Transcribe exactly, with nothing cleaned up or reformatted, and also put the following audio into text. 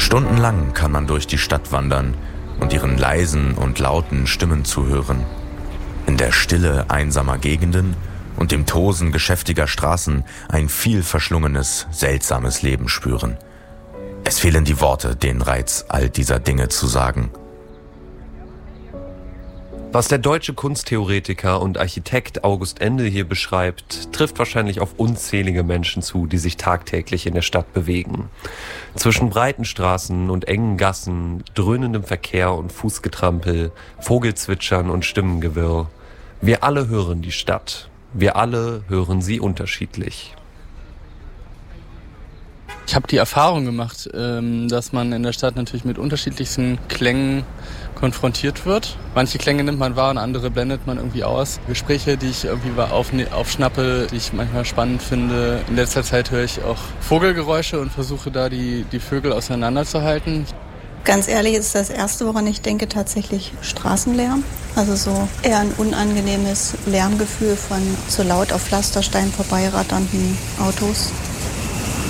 Stundenlang kann man durch die Stadt wandern und ihren leisen und lauten Stimmen zuhören. In der Stille einsamer Gegenden und dem Tosen geschäftiger Straßen ein viel verschlungenes, seltsames Leben spüren. Es fehlen die Worte, den Reiz all dieser Dinge zu sagen. Was der deutsche Kunsttheoretiker und Architekt August Endel hier beschreibt, trifft wahrscheinlich auf unzählige Menschen zu, die sich tagtäglich in der Stadt bewegen. Zwischen breiten Straßen und engen Gassen, dröhnendem Verkehr und Fußgetrampel, Vogelzwitschern und Stimmengewirr. Wir alle hören die Stadt. Wir alle hören sie unterschiedlich. Ich habe die Erfahrung gemacht, dass man in der Stadt natürlich mit unterschiedlichsten Klängen konfrontiert wird. Manche Klänge nimmt man wahr und andere blendet man irgendwie aus. Gespräche, die ich irgendwie aufschnappe, die ich manchmal spannend finde. In letzter Zeit höre ich auch Vogelgeräusche und versuche da die, die Vögel auseinanderzuhalten. Ganz ehrlich ist das Erste, woran ich denke, tatsächlich Straßenlärm. Also so eher ein unangenehmes Lärmgefühl von so laut auf Pflasterstein vorbeiratternden Autos.